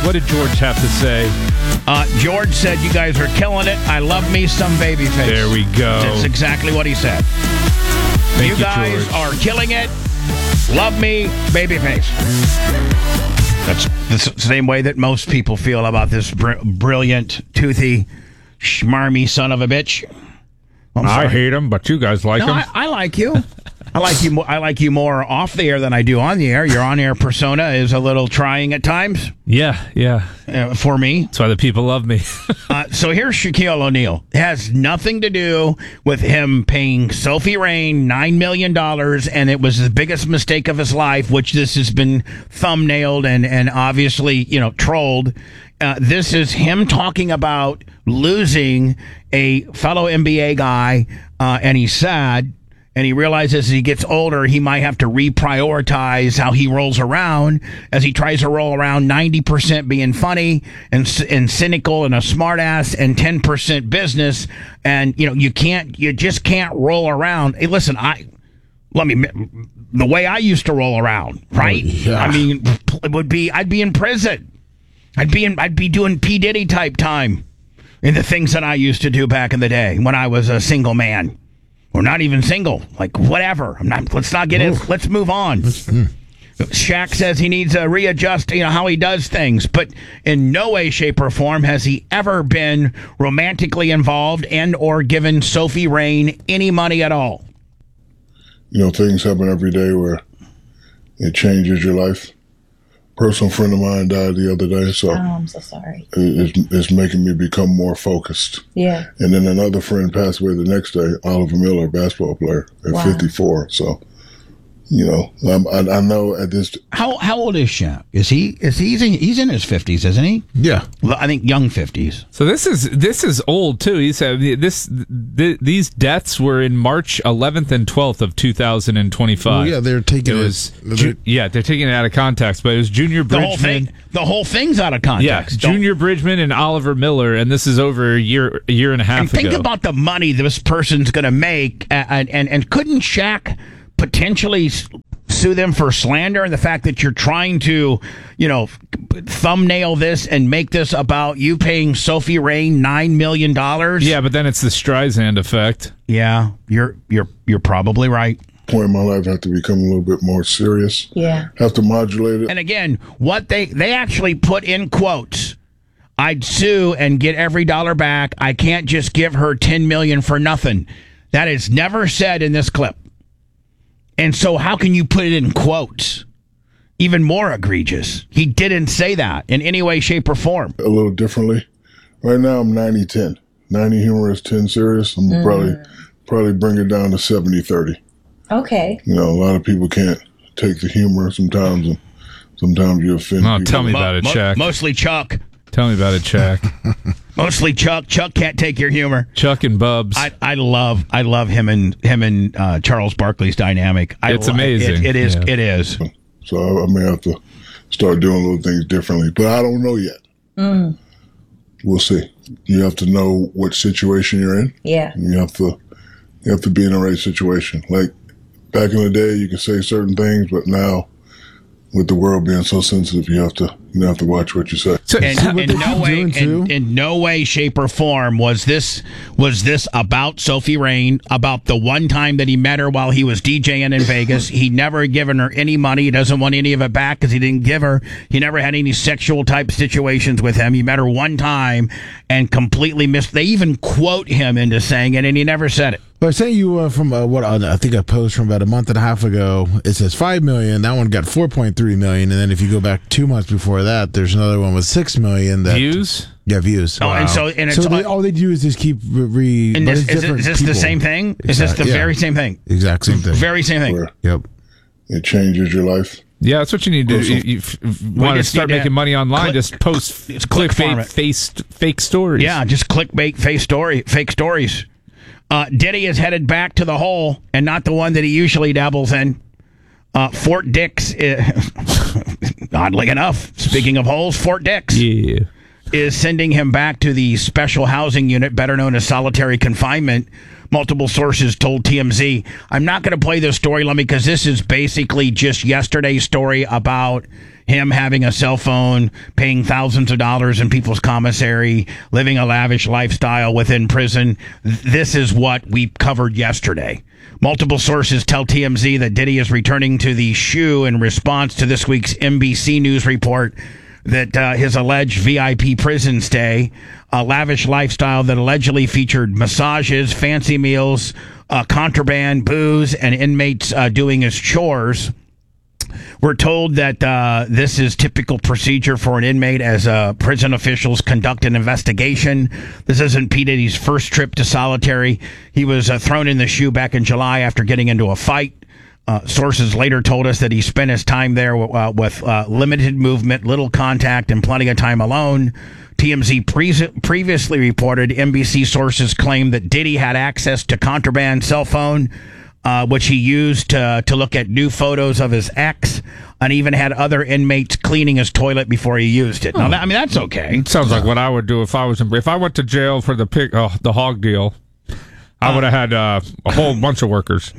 What did George have to say? George said, "You guys are killing it. I love me some Babyface." There we go. That's exactly what he said. Thank you, guys George. are killing it. Love me, Babyface. That's the same way that most people feel about this brilliant, toothy, schmarmy son of a bitch. I hate him, but you guys like him. I like you. I like you more off the air than I do on the air. Your on-air persona is a little trying at times. Yeah. For me. That's why the people love me. So here's Shaquille O'Neal. It has nothing to do with him paying Sophie Rain $9 million, and it was the biggest mistake of his life, which this has been thumbnailed and obviously, trolled. This is him talking about losing a fellow NBA guy, and he's sad. And he realizes as he gets older, he might have to reprioritize how he rolls around as he tries to roll around 90% being funny and cynical and a smartass and 10% business. And, you just can't roll around. Hey, listen, the way I used to roll around, right? Yeah. I mean, I'd be in prison. I'd be doing P. Diddy type time in the things that I used to do back in the day when I was a single man. Or not even single, like whatever. Let's not get it. Let's move on. Shaq says he needs to readjust, how he does things, but in no way, shape, or form has he ever been romantically involved and or given Sophie Rain any money at all. Things happen every day where it changes your life. Personal friend of mine died the other day, so I'm so sorry. It's making me become more focused. Yeah. And then another friend passed away the next day, Oliver Miller, basketball player, at 54. So, I know at this. How old is Shaq? He's in his 50s, isn't he? Yeah, I think young 50s. So this is old too. He said these deaths were in March 11th and 12th of 2025. Well, yeah, they're taking they're taking it out of context, but it was Junior Bridgman. The whole thing's out of context. Yeah, Junior Bridgman and Oliver Miller, and this is over a year and a half ago. Think about the money this person's going to make, and couldn't Shaq potentially sue them for slander and the fact that you're trying to, thumbnail this and make this about you paying Sophie Rain $9 million? Yeah, but then it's the Streisand effect. Yeah, you're probably right. Point in my life, I have to become a little bit more serious. Yeah. Have to modulate it. And again, what they actually put in quotes, I'd sue and get every dollar back. I can't just give her $10 million for nothing. That is never said in this clip. And so how can you put it in quotes? Even more egregious. He didn't say that in any way, shape, or form. A little differently. Right now, I'm 90-10. 90 humorous, 10 serious. I'm probably bring it down to 70-30. Okay. A lot of people can't take the humor sometimes, and sometimes you offend people. Tell me about it, Chuck. Mostly Chuck. Tell me about it, Chuck. Mostly Chuck. Chuck can't take your humor. Chuck and Bubs. I love him and Charles Barkley's dynamic. It's amazing. It is. Yeah. It is. So I may have to start doing little things differently, but I don't know yet. We'll see. You have to know what situation you're in. Yeah. And you have to be in the right situation. Like back in the day, you could say certain things, but now, with the world being so sensitive, you have to watch what you say. So, in no way, shape, or form was this about Sophie Rain, about the one time that he met her while he was DJing in Vegas. He never given her any money. He doesn't want any of it back because he didn't give her. He never had any sexual type situations with him. He met her one time and completely missed. They even quote him into saying it, and he never said it. Well, I sent you from what I think I posted from about a month and a half ago. It says $5 million. That one got $4.3 million, and then if you go back 2 months before that, there's another one with $6 million. Views. Yeah, views. Oh, wow. All they do is just keep is this the same thing? Is this the very same thing? Exact same thing. Very same thing. Yep. It changes your life. Yeah, that's what you need to do. You want to start making money online, just post clickbait fake stories. Yeah, just clickbait fake stories. Diddy is headed back to the hole and not the one that he usually dabbles in. Fort Dix, oddly enough, speaking of holes, Fort Dix is sending him back to the special housing unit, better known as solitary confinement, Multiple sources told TMZ. I'm not going to play this story, Lummy, because this is basically just yesterday's story about him having a cell phone, paying thousands of dollars in people's commissary, living a lavish lifestyle within prison. This is what we covered yesterday. Multiple sources tell TMZ that Diddy is returning to the SHU in response to this week's NBC News report that his alleged VIP prison stay, a lavish lifestyle that allegedly featured massages, fancy meals, contraband, booze, and inmates doing his chores. We're told that this is typical procedure for an inmate as prison officials conduct an investigation. This isn't P. Diddy's first trip to solitary. He was thrown in the SHU back in July after getting into a fight. Sources later told us that he spent his time there with limited movement, little contact, and plenty of time alone. TMZ previously reported NBC sources claimed that Diddy had access to contraband cell phone, which he used to look at new photos of his ex, and even had other inmates cleaning his toilet before he used it. Now, that's okay. It sounds like what I would do if I went to jail for the hog deal. I would have had a whole bunch of workers.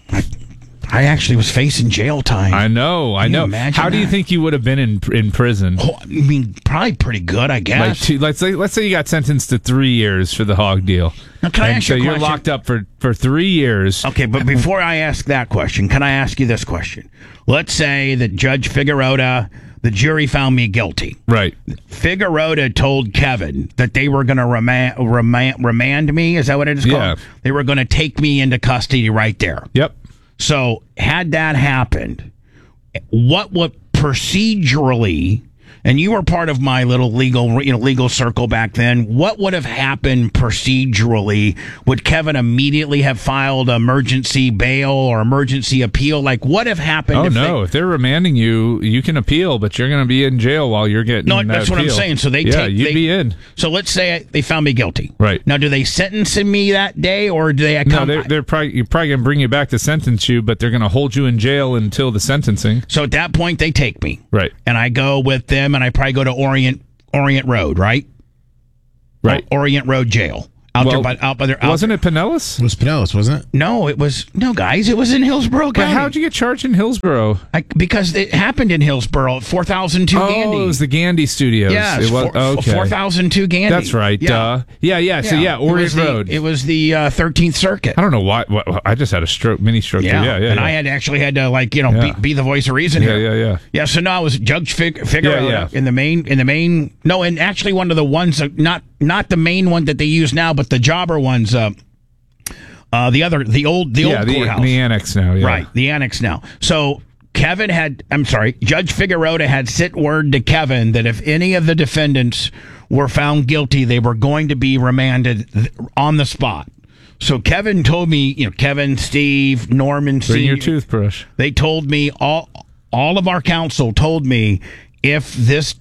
I actually was facing jail time. I know. How do you think you would have been in prison? Oh, I mean, probably pretty good, I guess. Let's say you got sentenced to 3 years for the hog deal. Now, can I ask you a question? So you're locked up for 3 years. Okay, but before I ask that question, can I ask you this question? Let's say that Judge Figueroa, the jury found me guilty. Right. Figueroa told Kevin that they were going to remand me. Is that what it is called? Yeah. They were going to take me into custody right there. Yep. So had that happened, what would procedurally, and you were part of my little legal circle back then, what would have happened procedurally? Would Kevin immediately have filed emergency bail or emergency appeal? Like, what have happened? Oh, no. If they're remanding you, you can appeal, but you're going to be in jail while you're getting No, that's what I'm saying. So you'd be in. So let's say they found me guilty. Right. Now, do they sentence me that day, or do they come? No, you're probably going to bring you back to sentence you, but they're going to hold you in jail until the sentencing. So at that point, they take me. Right. And I go with them, and I probably go to Orient Road, right? Right. Orient Road Jail. Wasn't it Pinellas? It was Pinellas, wasn't it? No, guys. It was in Hillsborough County. But how'd you get charged in Hillsborough? Because it happened in Hillsborough, 4002 Gandy. Oh, it was the Gandy Studios. Yeah, it was, okay. 4002 Gandy. That's right. Yeah. So, Orient Road. It was the 13th Circuit. I don't know why. I just had a mini stroke. Yeah. And I had to, be the voice of reason here. Yeah. Yeah, so no, it was Judge Figueroa in the main. No, and actually one of the ones, not the main one that they use now, but the jobber ones, the old courthouse. The annex now, yeah. Right, the annex now. So Judge Figueroa had sent word to Kevin that if any of the defendants were found guilty, they were going to be remanded on the spot. So Kevin told me, Kevin, Steve, Norman, Bring your toothbrush. They told me, all of our counsel told me, if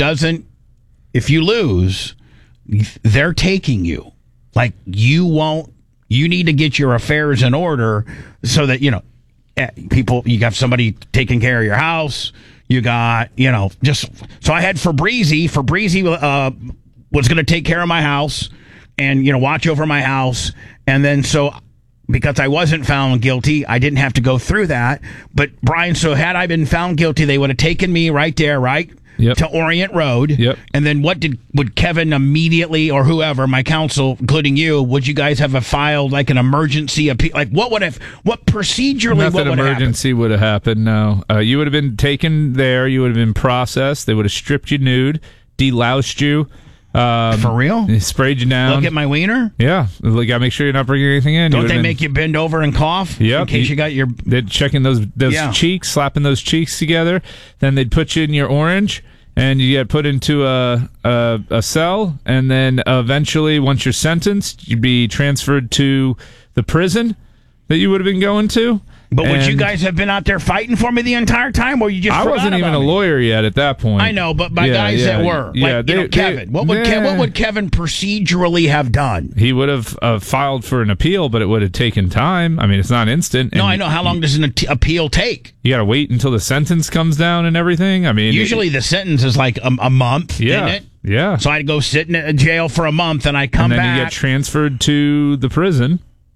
you lose, they're taking you. Like, you need to get your affairs in order so that, you got somebody taking care of your house. You got, so I had Fabrizi. Fabrizi was going to take care of my house and, watch over my house. And then because I wasn't found guilty, I didn't have to go through that. But Brian, so had I been found guilty, they would have taken me right there, right? Yep. To Orient Road. Yep. And then would Kevin immediately, or whoever, my counsel, including you, would you guys have filed like an emergency appeal? Like what procedurally, Nothing emergency would have happened, no. You would have been taken there, you would have been processed, they would have stripped you nude, deloused you. For real? Sprayed you down. Look at my wiener? Yeah. Gotta make sure you're not bringing anything in. Don't they make you bend over and cough? Yep. In case you got your... They'd checking those cheeks, slapping those cheeks together. Then they'd put you in your orange, and you get put into a cell. And then eventually, once you're sentenced, you'd be transferred to the prison that you would have been going to. But would you guys have been out there fighting for me the entire time, or you just? I wasn't even a lawyer yet at that point. I know, but my guys that were, Kevin. What would Kevin procedurally have done? He would have filed for an appeal, but it would have taken time. I mean, it's not instant. No, I know. How long does an appeal take? You got to wait until the sentence comes down and everything. I mean, usually the sentence is like a month. Yeah. Isn't it? Yeah. So I'd go sit in a jail for a month, and I come back. And then you get transferred to the prison.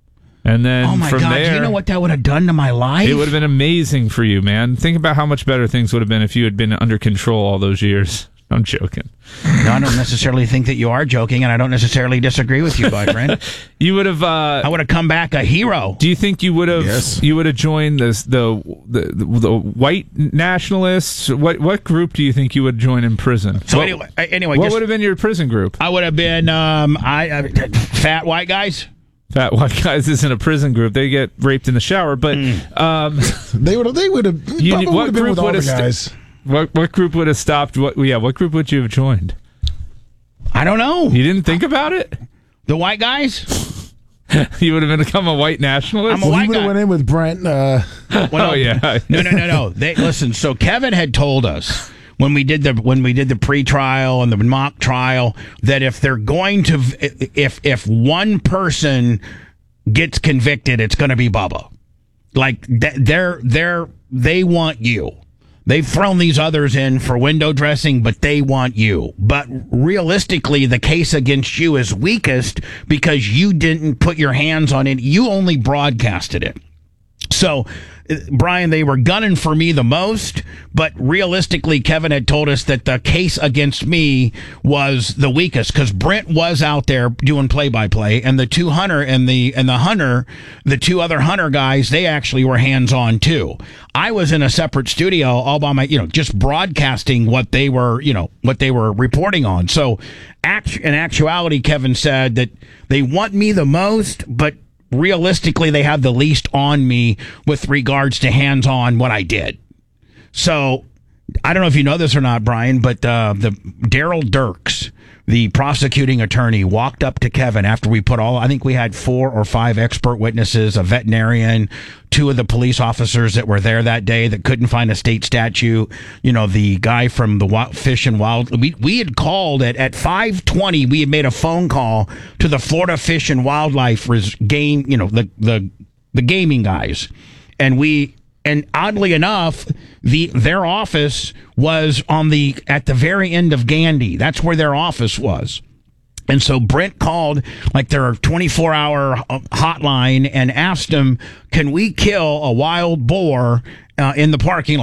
And then oh my from God, there, do you know what that would have done to my life? It would have been amazing for you, man. Think about how much better things would have been if you had been under control all those years. I'm joking. No, I don't necessarily think that you are joking, and I don't necessarily disagree with you, boyfriend. You would have. I would have come back a hero. Do you think you would have? Yes. You would have joined the white nationalists? What group do you think you would join in prison? So what, anyway, what would have been your prison group? I would have been fat white guys. Fat white guys isn't a prison group. They get raped in the shower, but They would have. What group would have guys? What group would have stopped? What group would you have joined? I don't know. You didn't think about it? The white guys? You would have become a white nationalist? I'm a white He would have guy. went in with Brent. Oh yeah. No. Listen. So Kevin had told us when we did the pre-trial and the mock trial that if they're going to, if one person gets convicted, it's going to be Bubba. Like they want you. They've thrown these others in for window dressing, but they want you. But realistically, the case against you is weakest because you didn't put your hands on it. You only broadcasted it. So, Brian, they were gunning for me the most, but realistically, Kevin had told us that the case against me was the weakest because Brent was out there doing play-by-play, and the two Hunter and the Hunter, the two other Hunter guys, they actually were hands-on too. I was in a separate studio all by my, just broadcasting what they were reporting on. So, in actuality, Kevin said that they want me the most, but realistically, they have the least on me with regards to hands-on what I did. So, I don't know if you know this or not, Brian, but the Daryl Dirks, the prosecuting attorney, walked up to Kevin after we put I think we had 4 or 5 expert witnesses, a veterinarian, 2 of the police officers that were there that day that couldn't find a state statute, the guy from the Fish and Wild. We had called at 5:20. We had made a phone call to the Florida Fish and Wildlife game, the gaming guys, and oddly enough, their office was at the very end of Gandy. That's where their office was. And so Brent called their 24-hour hotline and asked them, can we kill a wild boar in the parking lot?